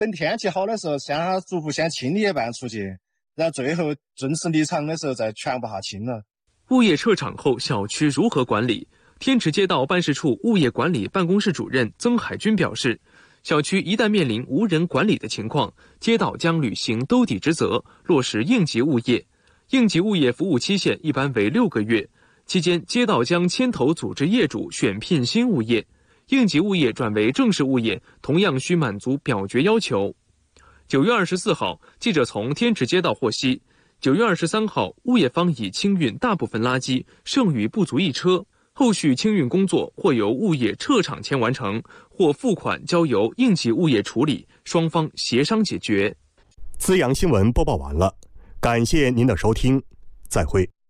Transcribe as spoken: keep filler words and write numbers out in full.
等天气好的时候，先逐步先清理一半出去，然后最后正式离场的时候再全部下清了。 物业撤场后，小区如何管理？天池街道办事处物业管理办公室主任曾海军表示，小区一旦面临无人管理的情况，街道将履行兜底职责，落实应急物业。应急物业服务期限一般为六个月，期间街道将牵头组织业主选聘新物业。应急物业转为正式物业，同样需满足表决要求。九月二十四号，记者从天池街道获悉，九月二十三号，物业方已清运大部分垃圾，剩余不足一车。后续清运工作或由物业撤场前完成，或付款交由应急物业处理，双方协商解决。 资阳新闻播报完了，感谢您的收听，再会。